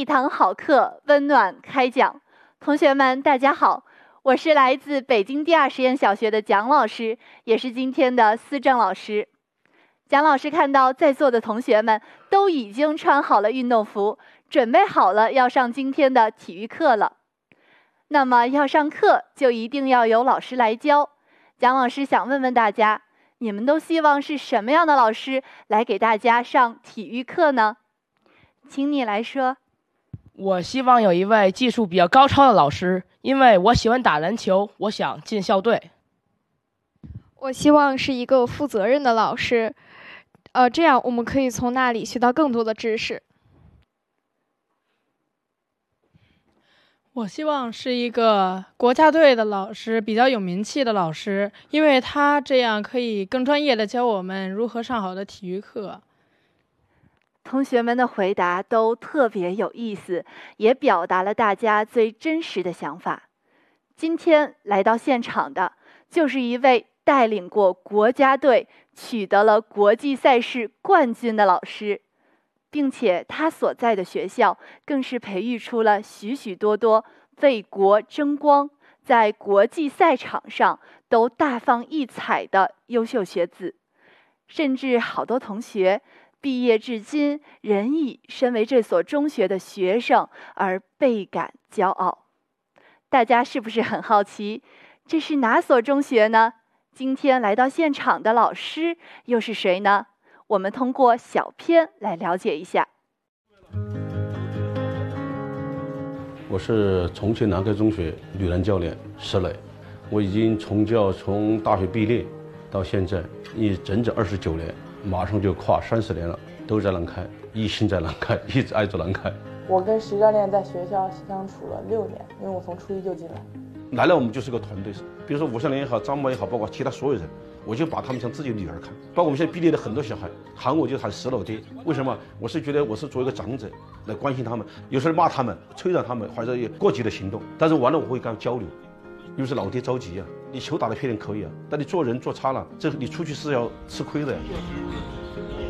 堂好课，温暖开讲。同学们，大家好，我是来自北京第二实验小学的蒋老师，也是今天的思政老师。蒋老师看到在座的同学们都已经穿好了运动服，准备好了要上今天的体育课了。那么要上课，就一定要有老师来教。蒋老师想问问大家，你们都希望是什么样的老师来给大家上体育课呢？请你来说。 我希望有一位技术比较高超的老师，因为我喜欢打篮球，我想进校队。 我希望是一个负责任的老师，这样我们可以从那里学到更多的知识。 我希望是一个国家队的老师，比较有名气的老师，因为他这样可以更专业的教我们如何上好的体育课。 同学们的回答都特别有意思，也表达了大家最真实的想法。今天来到现场的，就是一位带领过国家队取得了国际赛事冠军的老师，并且他所在的学校更是培育出了许许多多为国争光，在国际赛场上都大放异彩的优秀学子，甚至好多同学毕业至今仍以身为这所中学的学生而倍感骄傲。大家是不是很好奇，这是哪所中学呢？今天来到现场的老师又是谁呢？我们通过小片来了解一下。 我是重庆南开中学女篮教练石磊，我已经从教从大学毕业到现在，整整29年，马上就跨30年了，都在南开，一心在南开，一直爱着南开。 我跟石教练在学校相处了6年，因为我从初一就进来。 来了我们就是个团队，比如说吴向林也好，张默也好，包括其他所有人，我就把他们像自己的女儿看。包括我们现在毕业的很多小孩喊我就喊石老爹，为什么？我是觉得我是作为一个长者来关心他们，有时候骂他们、催让他们，或者有过激的行动，但是完了我会跟他们交流。因为是老爹着急啊，你球打得漂亮可以啊，但你做人做差了，这你出去是要吃亏的呀。